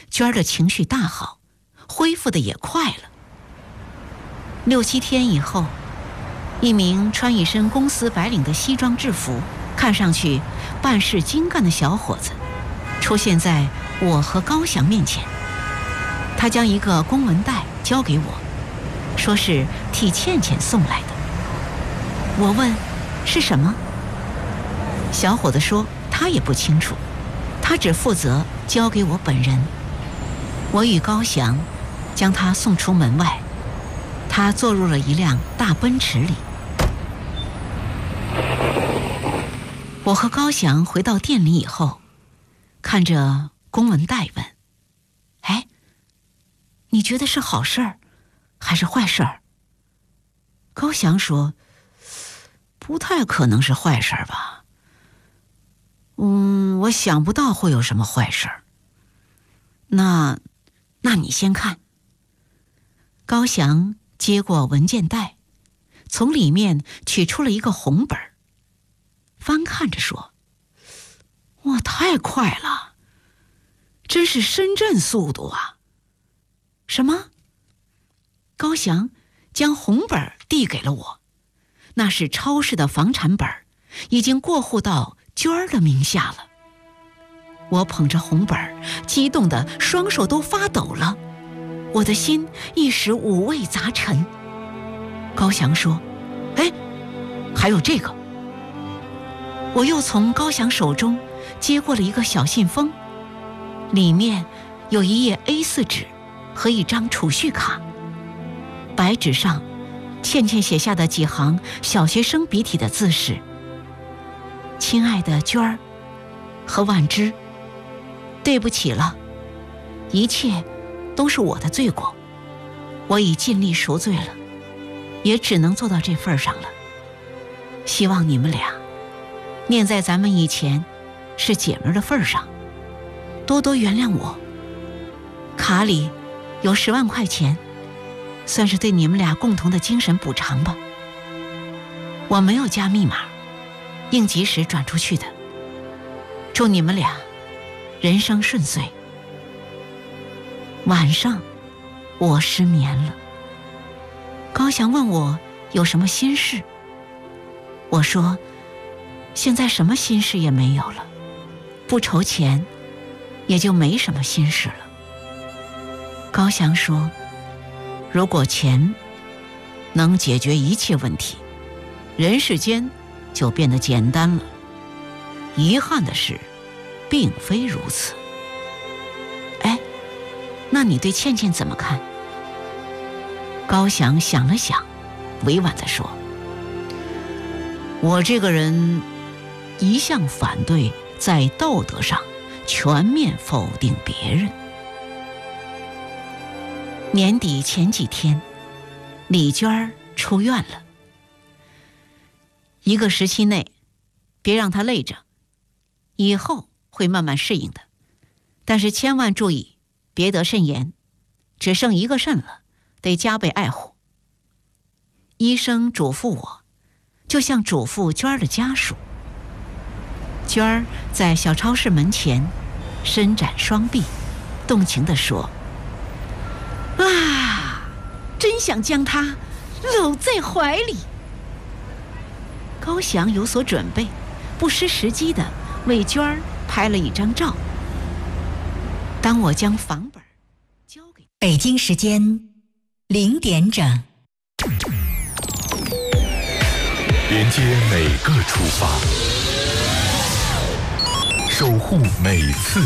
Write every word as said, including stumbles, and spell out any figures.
娟儿的情绪大好，恢复的也快了。六七天以后，一名穿一身公司白领的西装制服，看上去办事精干的小伙子出现在我和高翔面前。他将一个公文袋交给我，说是替倩倩送来的。我问是什么，小伙子说他也不清楚，他只负责交给我本人。我与高翔将他送出门外，他坐入了一辆大奔驰里。我和高翔回到店里以后，看着公文袋问：哎，你觉得是好事儿还是坏事儿？高翔说：不太可能是坏事儿吧。嗯，我想不到会有什么坏事儿。那，那你先看。高翔接过文件袋，从里面取出了一个红本，翻看着说：哇，太快了，真是深圳速度啊！什么？高翔将红本递给了我，那是超市的房产本，已经过户到娟儿的名下了。我捧着红本，激动得双手都发抖了，我的心一时五味杂陈。高翔说：哎，还有这个。我又从高翔手中接过了一个小信封，里面有一页 A 四 纸和一张储蓄卡。白纸上倩倩写下的几行小学生笔体的字是：亲爱的娟儿和万芝，对不起了，一切都是我的罪过，我已尽力赎罪了，也只能做到这份上了。希望你们俩念在咱们以前是姐妹的份上，多多原谅我。卡里有十万块钱，算是对你们俩共同的精神补偿吧。我没有加密码，应急时转出去的。祝你们俩人生顺遂。晚上我失眠了，高翔问我有什么心事，我说现在什么心事也没有了，不筹钱也就没什么心事了。高翔说，如果钱能解决一切问题，人世间就变得简单了。遗憾的是并非如此。哎，那你对倩倩怎么看？高翔想了想，委婉地说，我这个人一向反对在道德上全面否定别人。年底前几天，李娟儿出院了。一个时期内，别让她累着，以后会慢慢适应的。但是千万注意，别得肾炎，只剩一个肾了，得加倍爱护。医生嘱咐我，就像嘱咐娟儿的家属。娟儿在小超市门前伸展双臂，动情地说：啊，真想将她搂在怀里。高翔有所准备，不失时机地为娟儿拍了一张照。当我将房本交给北京时间零点整， 连接每个出发，守护每次